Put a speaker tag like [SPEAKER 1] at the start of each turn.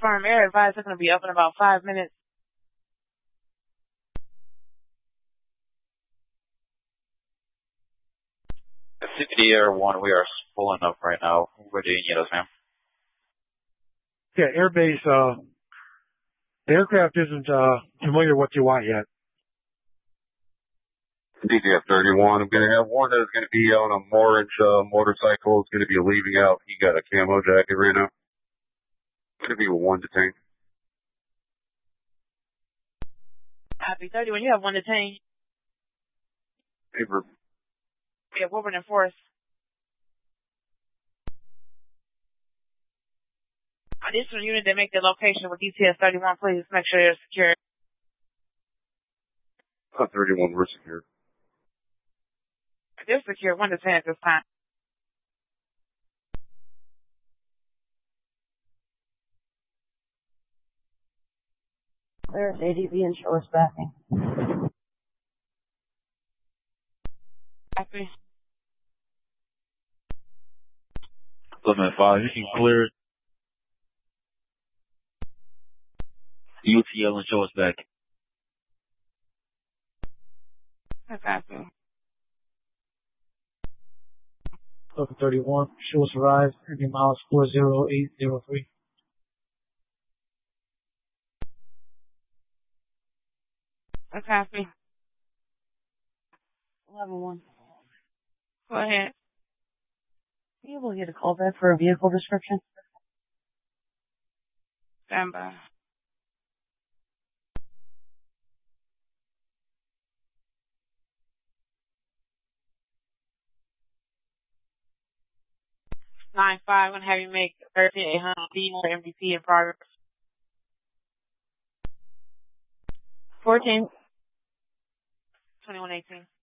[SPEAKER 1] confirm air advice. They're going to be up in about 5 minutes.
[SPEAKER 2] CPD Air 1, we are pulling up right now. Where do you need us, ma'am?
[SPEAKER 3] Yeah, Airbase, the aircraft isn't familiar what you want yet.
[SPEAKER 4] DTF 31, I'm going to have one that's going to be on a Morridge motorcycle. It's going to be leaving out. He got a camo jacket right now. It's going to be one detained.
[SPEAKER 1] Copy 31, you have one detained.
[SPEAKER 4] Paper.
[SPEAKER 1] Yeah, Woburn and Forest. Additional unit that make the location with DTS 31, please make sure they're secure.
[SPEAKER 4] 31, we're secure.
[SPEAKER 1] They're secure, one detained at this time.
[SPEAKER 5] There's ADB and show us backing.
[SPEAKER 1] Copy.
[SPEAKER 2] 11-5, you can clear it. UTL and show us back.
[SPEAKER 1] Copy.
[SPEAKER 3] 31, show us arrived, Indian miles 40803.
[SPEAKER 1] Copy.
[SPEAKER 5] 11-1.
[SPEAKER 1] Go ahead.
[SPEAKER 5] Are you able to get a call back for a vehicle description?
[SPEAKER 1] Stand by. Nine five. I'm gonna have you make 13800 D for MVP in progress. 14. 2118.